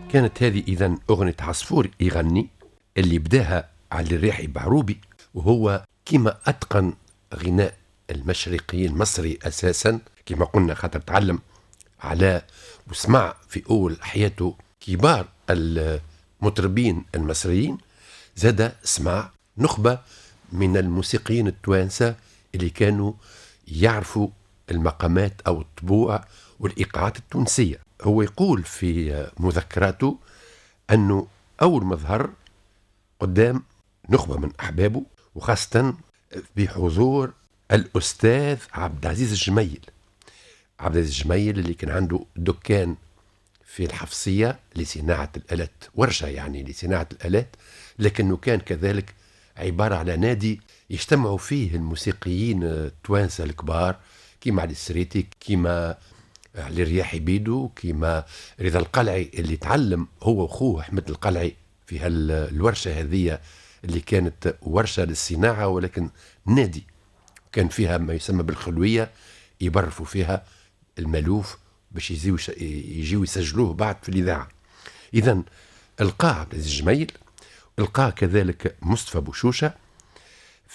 كانت هذه إذن أغنية عصفور يغني اللي بداها علي الريحي بعروبي، وهو كما أتقن غناء المشرقي المصري أساسا، كما قلنا خاطر تعلم على وسمع في أول حياته كبار المطربين المصريين، زاد سمع نخبة من الموسيقيين التوانسة اللي كانوا يعرفوا المقامات أو الطبوع والإيقاعات التونسية. هو يقول في مذكراته أنه أول ما ظهر قدام نخبة من أحبابه، وخاصة بحضور الأستاذ عبد العزيز الجميل. عبد العزيز الجميل اللي كان عنده دكان في الحفصية لصناعة الآلات، ورشة يعني لصناعة الآلات، لكنه كان كذلك عبارة على نادي يجتمعوا فيه الموسيقيين التوانسة الكبار كيما علي السريتي، كيما علي الرياحي بيدو، كيما رضا القلعي اللي تعلم هو وأخوه أحمد القلعي في هالورشة هذه اللي كانت ورشة للصناعة ولكن نادي، كان فيها ما يسمى بالخلوية يبرفوا فيها المالوف باش يجيو يسجلوه بعد في الإذاعة. إذن القاه عبد العزيز الجميل، القاه كذلك مصطفى بوشوشة،